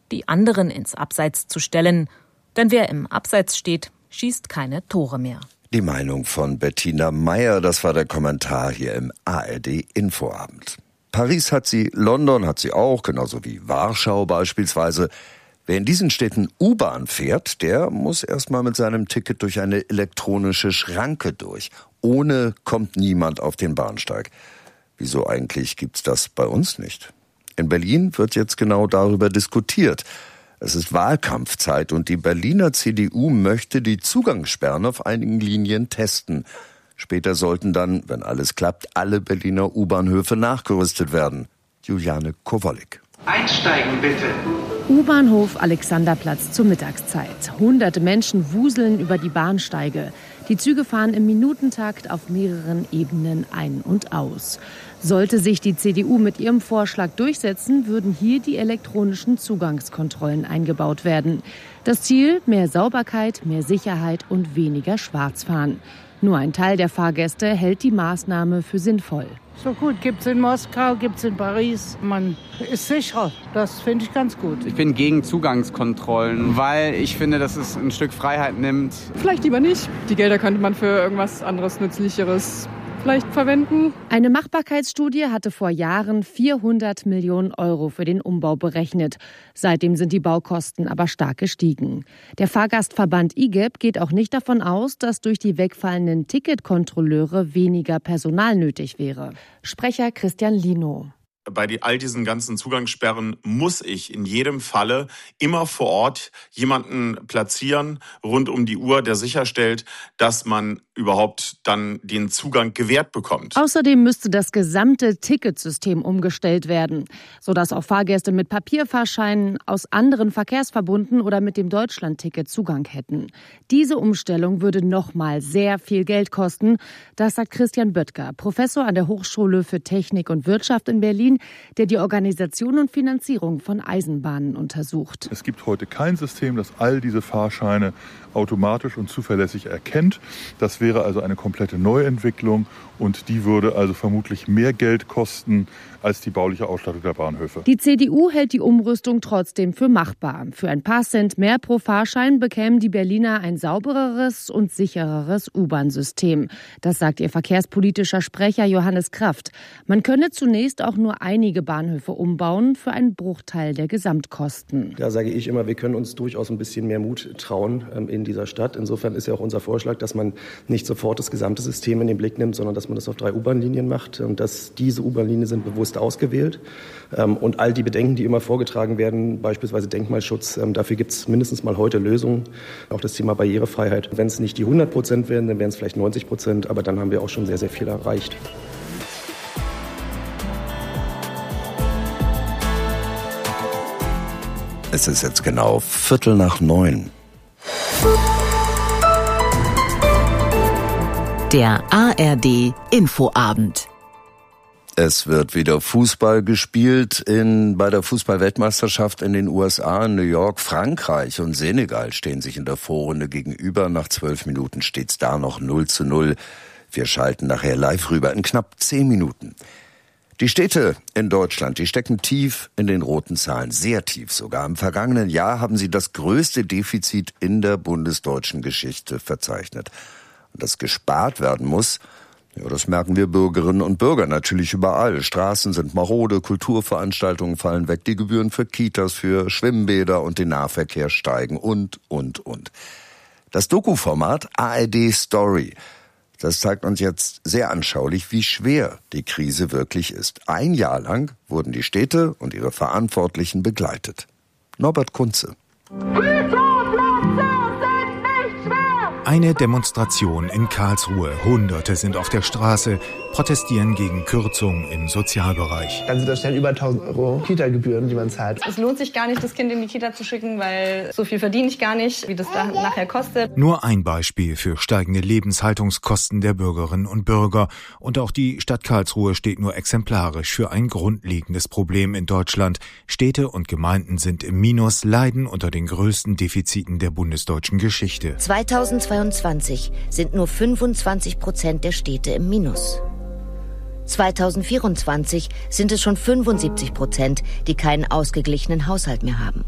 die anderen ins Abseits zu stellen. Denn wer im Abseits steht, schießt keine Tore mehr. Die Meinung von Bettina Meyer, das war der Kommentar hier im ARD-Infoabend. Paris hat sie, London hat sie auch, genauso wie Warschau beispielsweise. Wer in diesen Städten U-Bahn fährt, der muss erstmal mit seinem Ticket durch eine elektronische Schranke durch. Ohne kommt niemand auf den Bahnsteig. Wieso eigentlich gibt's das bei uns nicht? In Berlin wird jetzt genau darüber diskutiert. Es ist Wahlkampfzeit und die Berliner CDU möchte die Zugangssperren auf einigen Linien testen. Später sollten dann, wenn alles klappt, alle Berliner U-Bahnhöfe nachgerüstet werden. Juliane Kowalik. Einsteigen bitte. U-Bahnhof Alexanderplatz zur Mittagszeit. Hunderte Menschen wuseln über die Bahnsteige. Die Züge fahren im Minutentakt auf mehreren Ebenen ein und aus. Sollte sich die CDU mit ihrem Vorschlag durchsetzen, würden hier die elektronischen Zugangskontrollen eingebaut werden. Das Ziel: mehr Sauberkeit, mehr Sicherheit und weniger Schwarzfahren. Nur ein Teil der Fahrgäste hält die Maßnahme für sinnvoll. So gut, gibt's in Moskau, gibt's in Paris. Man ist sicherer. Das finde ich ganz gut. Ich bin gegen Zugangskontrollen, weil ich finde, dass es ein Stück Freiheit nimmt. Vielleicht lieber nicht. Die Gelder könnte man für irgendwas anderes, Nützlicheres vielleicht verwenden. Eine Machbarkeitsstudie hatte vor Jahren 400 Millionen Euro für den Umbau berechnet. Seitdem sind die Baukosten aber stark gestiegen. Der Fahrgastverband IGEP geht auch nicht davon aus, dass durch die wegfallenden Ticketkontrolleure weniger Personal nötig wäre. Sprecher Christian Lino. Bei all diesen ganzen Zugangssperren muss ich in jedem Falle immer vor Ort jemanden platzieren, rund um die Uhr, der sicherstellt, dass man überhaupt dann den Zugang gewährt bekommt. Außerdem müsste das gesamte Ticketsystem umgestellt werden, sodass auch Fahrgäste mit Papierfahrscheinen aus anderen Verkehrsverbunden oder mit dem Deutschlandticket Zugang hätten. Diese Umstellung würde nochmal sehr viel Geld kosten. Das sagt Christian Böttger, Professor an der Hochschule für Technik und Wirtschaft in Berlin, der die Organisation und Finanzierung von Eisenbahnen untersucht. Es gibt heute kein System, das all diese Fahrscheine automatisch und zuverlässig erkennt. Das wäre also eine komplette Neuentwicklung und die würde also vermutlich mehr Geld kosten als die bauliche Ausstattung der Bahnhöfe. Die CDU hält die Umrüstung trotzdem für machbar. Für ein paar Cent mehr pro Fahrschein bekämen die Berliner ein saubereres und sichereres U-Bahn-System. Das sagt ihr verkehrspolitischer Sprecher Johannes Kraft. Man könne zunächst auch nur einige Bahnhöfe umbauen für einen Bruchteil der Gesamtkosten. Da sage ich immer, wir können uns durchaus ein bisschen mehr Mut trauen in dieser Stadt. Insofern ist ja auch unser Vorschlag, dass man nicht sofort das gesamte System in den Blick nimmt, sondern dass man das auf 3 U-Bahn-Linien macht. Und dass diese U-Bahn-Linien sind bewusst ausgewählt. Und all die Bedenken, die immer vorgetragen werden, beispielsweise Denkmalschutz, dafür gibt es mindestens mal heute Lösungen. Auch das Thema Barrierefreiheit. Wenn es nicht die 100% wären, dann wären es vielleicht 90%. Aber dann haben wir auch schon sehr, sehr viel erreicht. Es ist jetzt genau 8:45. Der ARD Infoabend. Es wird wieder Fußball gespielt bei der Fußball-Weltmeisterschaft in den USA, New York, Frankreich und Senegal stehen sich in der Vorrunde gegenüber. Nach 12 Minuten steht's da noch 0:0. Wir schalten nachher live rüber in knapp 10 Minuten. Die Städte in Deutschland, die stecken tief in den roten Zahlen, sehr tief sogar. Im vergangenen Jahr haben sie das größte Defizit in der bundesdeutschen Geschichte verzeichnet. Und dass gespart werden muss, ja, das merken wir Bürgerinnen und Bürger natürlich überall. Straßen sind marode, Kulturveranstaltungen fallen weg, die Gebühren für Kitas, für Schwimmbäder und den Nahverkehr steigen und. Das Doku-Format ARD Story, das zeigt uns jetzt sehr anschaulich, wie schwer die Krise wirklich ist. 1 Jahr lang wurden die Städte und ihre Verantwortlichen begleitet. Norbert Kunze. Eine Demonstration in Karlsruhe. Hunderte sind auf der Straße, protestieren gegen Kürzungen im Sozialbereich. Dann sind das schnell über 1.000 Euro Kita-Gebühren, die man zahlt. Es lohnt sich gar nicht, das Kind in die Kita zu schicken, weil so viel verdiene ich gar nicht, wie das da nachher kostet. Nur ein Beispiel für steigende Lebenshaltungskosten der Bürgerinnen und Bürger. Und auch die Stadt Karlsruhe steht nur exemplarisch für ein grundlegendes Problem in Deutschland. Städte und Gemeinden sind im Minus, leiden unter den größten Defiziten der bundesdeutschen Geschichte. 2022 sind nur 25% der Städte im Minus. 2024 sind es schon 75%, die keinen ausgeglichenen Haushalt mehr haben.